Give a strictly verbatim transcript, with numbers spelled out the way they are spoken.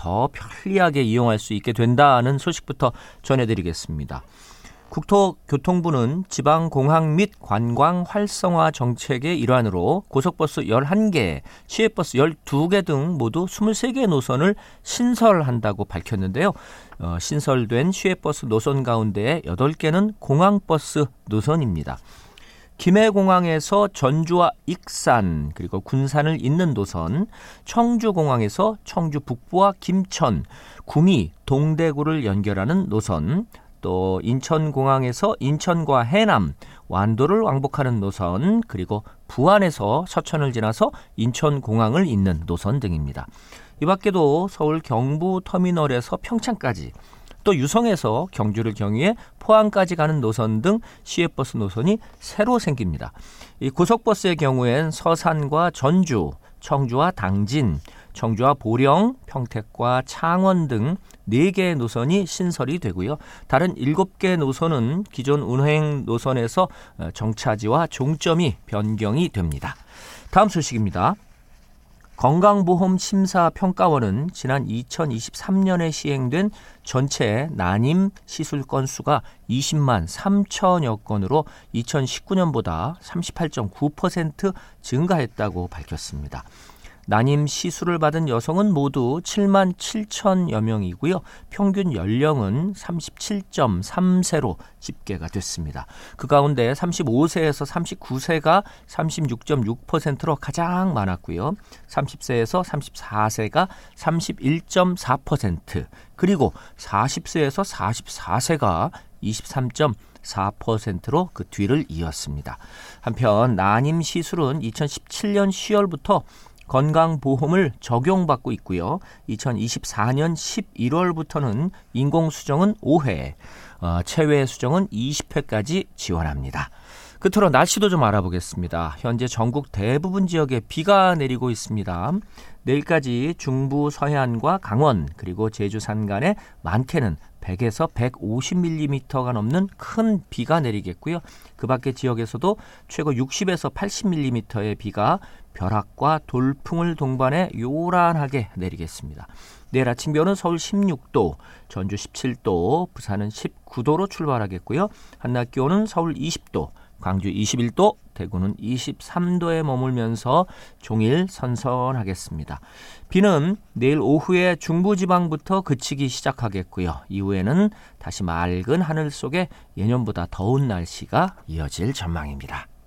더 편리하게 이용할 수 있게 된다는 소식부터 전해드리겠습니다. 국토교통부는 지방공항 및 관광 활성화 정책의 일환으로 고속버스 열한 개, 시외버스 열두 개 등 모두 이십삼 개 노선을 신설한다고 밝혔는데요. 어, 신설된 시외버스 노선 가운데 여덟 개는 공항버스 노선입니다. 김해공항에서 전주와 익산 그리고 군산을 잇는 노선, 청주공항에서 청주 북부와 김천, 구미, 동대구를 연결하는 노선, 또 인천공항에서 인천과 해남, 완도를 왕복하는 노선, 그리고 부안에서 서천을 지나서 인천공항을 잇는 노선 등입니다. 이 밖에도 서울 경부터미널에서 평창까지, 또 유성에서 경주를 경유해 포항까지 가는 노선 등 시외버스 노선이 새로 생깁니다. 이 고속버스의 경우엔 서산과 전주, 청주와 당진, 청주와 보령, 평택과 창원 등 네 개의 노선이 신설이 되고요. 다른 일곱 개 노선은 기존 운행 노선에서 정차지와 종점이 변경이 됩니다. 다음 소식입니다. 건강보험심사평가원은 지난 이천이십삼 년에 시행된 전체 난임 시술 건수가 이십만 삼천여 건으로 이천십구 년보다 삼십팔 점 구 퍼센트 증가했다고 밝혔습니다. 난임 시술을 받은 여성은 모두 칠만 칠천여 명이고요. 평균 연령은 삼십칠 점 삼 세로 집계가 됐습니다. 그 가운데 삼십오 세에서 삼십구 세가 삼십육 점 육 퍼센트로 가장 많았고요. 삼십 세에서 삼십사 세가 삼십일 점 사 퍼센트, 그리고 사십 세에서 사십사 세가 이십삼 점 사 퍼센트로 그 뒤를 이었습니다. 한편 난임 시술은 이천십칠 년 시월부터 건강보험을 적용받고 있고요. 이천이십사 년 십일월부터는 인공수정은 오 회, 어, 체외 수정은 이십 회까지 지원합니다. 끝으로 날씨도 좀 알아보겠습니다. 현재 전국 대부분 지역에 비가 내리고 있습니다. 내일까지 중부 서해안과 강원 그리고 제주 산간에 많게는 백에서 백오십 밀리미터가 넘는 큰 비가 내리겠고요. 그 밖의 지역에서도 최고 육십에서 팔십 밀리미터의 비가 벼락과 돌풍을 동반해 요란하게 내리겠습니다. 내일 아침 기온은 서울 십육 도, 전주 십칠 도, 부산은 십구 도로 출발하겠고요. 한낮 기온은 서울 이십 도, 광주 이십일 도, 대구는 이십삼 도에 머물면서 종일 선선하겠습니다. 비는 내일 오후에 중부지방부터 그치기 시작하겠고요. 이후에는 다시 맑은 하늘 속에 예년보다 더운 날씨가 이어질 전망입니다.